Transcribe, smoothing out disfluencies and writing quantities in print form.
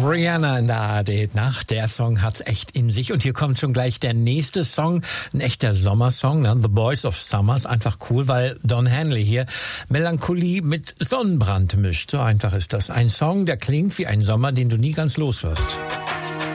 Rihanna in der ARD-Nacht. Der Song hat's echt in sich. Und hier kommt schon gleich der nächste Song. Ein echter Sommersong, ne? The Boys of Summers. Einfach cool, weil Don Henley hier Melancholie mit Sonnenbrand mischt. So einfach ist das. Ein Song, der klingt wie ein Sommer, den du nie ganz los wirst.